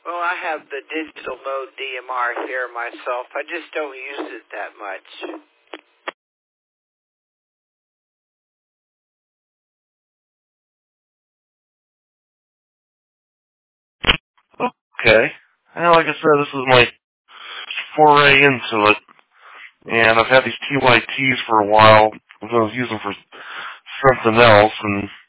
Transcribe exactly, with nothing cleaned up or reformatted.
Well, I have the digital mode D M R here myself. I just don't use it that much. Okay. Well, like I said, this is my foray into it, and I've had these T Y Ts for a while. I was using them for something else, and